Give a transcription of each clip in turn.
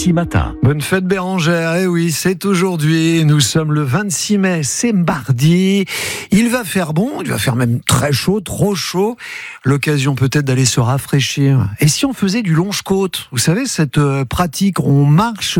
Matin. Bonne fête Bérangère, eh oui, c'est aujourd'hui, nous sommes le 26 mai, c'est mardi, il va faire bon, il va faire même très chaud, trop chaud, l'occasion peut-être d'aller se rafraîchir. Et si on faisait du longe-côte, vous savez, cette pratique, on marche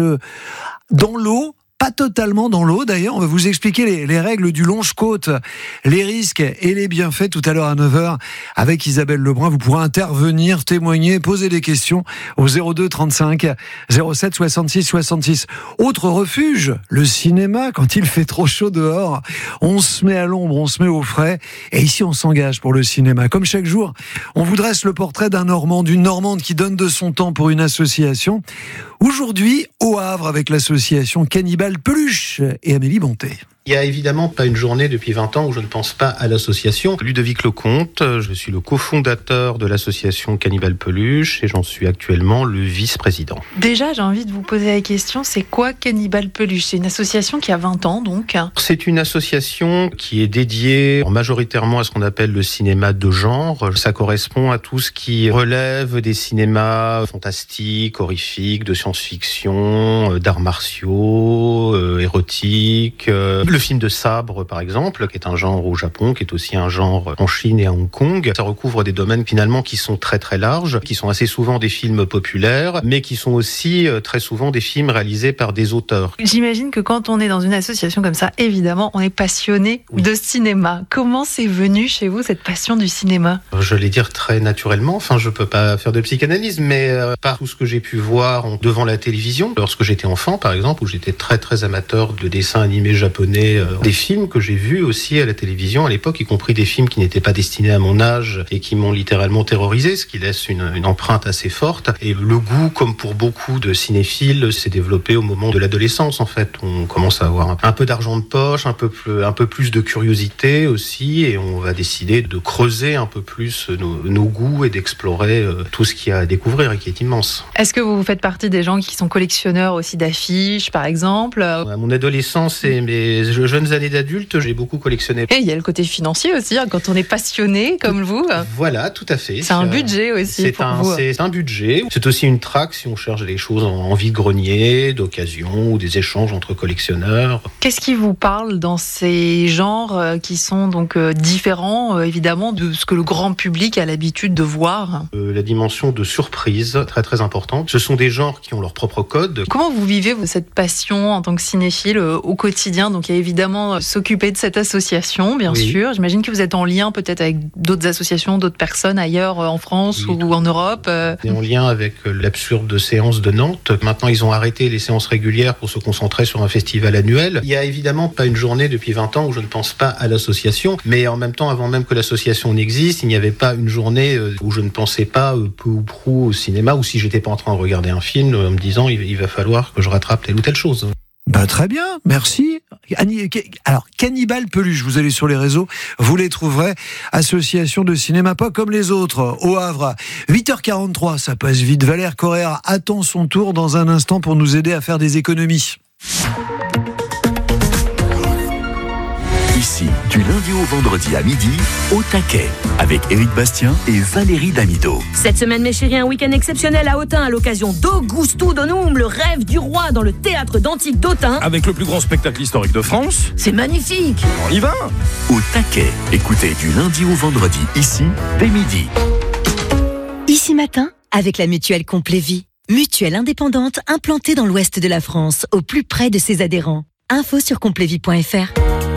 dans l'eau, pas totalement dans l'eau d'ailleurs, on va vous expliquer les règles du longe-côte, les risques et les bienfaits tout à l'heure à 9h avec Isabelle Lebrun. Vous pourrez intervenir, témoigner, poser des questions au 02 35 07 66 66. Autre refuge, le cinéma, quand il fait trop chaud dehors, on se met à l'ombre, on se met au frais et ici on s'engage pour le cinéma. Comme chaque jour, on vous dresse le portrait d'un Normand, d'une Normande qui donne de son temps pour une association. Aujourd'hui, au Havre avec l'association Cannibale Peluche et Amélie Bonté. Il n'y a évidemment pas une journée depuis 20 ans où je ne pense pas à l'association. Ludovic Lecomte, je suis le cofondateur de l'association Cannibale Peluche et j'en suis actuellement le vice-président. Déjà, j'ai envie de vous poser la question, c'est quoi Cannibale Peluche ? C'est une association qui a 20 ans donc. C'est une association qui est dédiée majoritairement à ce qu'on appelle le cinéma de genre. Ça correspond à tout ce qui relève des cinémas fantastiques, horrifiques, de science-fiction, d'arts martiaux, érotiques. Le film de sabre, par exemple, qui est un genre au Japon, qui est aussi un genre en Chine et à Hong Kong. Ça recouvre des domaines finalement qui sont très très larges, qui sont assez souvent des films populaires, mais qui sont aussi très souvent des films réalisés par des auteurs. J'imagine que quand on est dans une association comme ça, évidemment, on est passionné de cinéma. Comment c'est venu chez vous cette passion du cinéma ? Je vais dire très naturellement, je peux pas faire de psychanalyse, mais par tout ce que j'ai pu voir devant la télévision, lorsque j'étais enfant par exemple, où j'étais très très amateur de dessins animés japonais, des films que j'ai vus aussi à la télévision à l'époque, y compris des films qui n'étaient pas destinés à mon âge et qui m'ont littéralement terrorisé, ce qui laisse une empreinte assez forte. Et le goût, comme pour beaucoup de cinéphiles, s'est développé au moment de l'adolescence en fait. On commence à avoir un peu d'argent de poche, un peu plus de curiosité aussi, et on va décider de creuser un peu plus nos goûts et d'explorer tout ce qu'il y a à découvrir et qui est immense. Est-ce que vous faites partie des gens qui sont collectionneurs aussi d'affiches par exemple ? À mon adolescence et mes jeunes années d'adulte, j'ai beaucoup collectionné. Et il y a le côté financier aussi, quand on est passionné comme vous. Voilà, tout à fait. C'est un budget aussi pour vous. C'est un budget. C'est aussi une traque si on cherche des choses en vide-grenier, d'occasion ou des échanges entre collectionneurs. Qu'est-ce qui vous parle dans ces genres qui sont donc différents évidemment de ce que le grand public a l'habitude de voir ? La dimension de surprise, très très importante. Ce sont des genres qui ont leur propre code. Comment vous vivez cette passion en tant que cinéphile au quotidien ? Donc il y a évidemment s'occuper de cette association, bien sûr. J'imagine que vous êtes en lien peut-être avec d'autres associations, d'autres personnes ailleurs en France ou en Europe. On est en lien avec l'absurde séance de Nantes. Maintenant, ils ont arrêté les séances régulières pour se concentrer sur un festival annuel. Il n'y a évidemment pas une journée depuis 20 ans où je ne pense pas à l'association, mais en même temps, avant même que l'association n'existe, il n'y avait pas une journée où je ne pensais pas peu ou prou au cinéma, ou si j'étais pas en train de regarder un film en me disant il va falloir que je rattrape telle ou telle chose. Très bien, merci. Alors, Cannibale Peluche, vous allez sur les réseaux, vous les trouverez. Association de cinéma pas comme les autres, au Havre. 8h43, ça passe vite. Valère Correa attend son tour dans un instant pour nous aider à faire des économies. Ici, du lundi au vendredi à midi, au taquet, avec Éric Bastien et Valérie Damido. Cette semaine, mes chéris, un week-end exceptionnel à Autun à l'occasion d'Augusto Donum, le rêve du roi dans le théâtre d'Antique d'Autun. Avec le plus grand spectacle historique de France. C'est magnifique. On y va. Au taquet, écoutez du lundi au vendredi, ici, dès midi. Ici matin, avec la mutuelle Complet Vie. Mutuelle indépendante implantée dans l'ouest de la France, au plus près de ses adhérents. Info sur completvie.fr.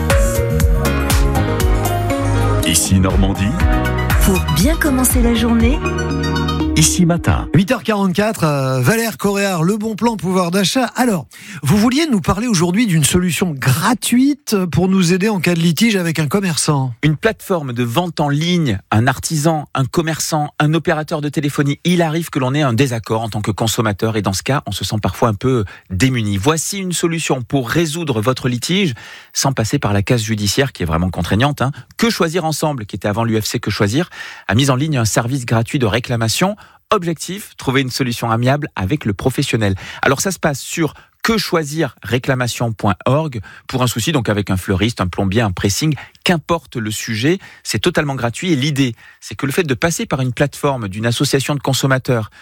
Ici Normandie. Pour bien commencer la journée, Ici Matin. 8h44, Valère Correa, le bon plan pouvoir d'achat. Alors, vous vouliez nous parler aujourd'hui d'une solution gratuite pour nous aider en cas de litige avec un commerçant. Une plateforme de vente en ligne, un artisan, un commerçant, un opérateur de téléphonie. Il arrive que l'on ait un désaccord en tant que consommateur et dans ce cas, on se sent parfois un peu démuni. Voici une solution pour résoudre votre litige sans passer par la case judiciaire qui est vraiment contraignante. Que choisir ensemble, qui était avant l'UFC Que Choisir, a mis en ligne un service gratuit de réclamation. Objectif, trouver une solution amiable avec le professionnel. Alors ça se passe sur quechoisirréclamation.org pour un souci, donc avec un fleuriste, un plombier, un pressing, qu'importe le sujet, c'est totalement gratuit et l'idée, c'est que le fait de passer par une plateforme d'une association de consommateurs,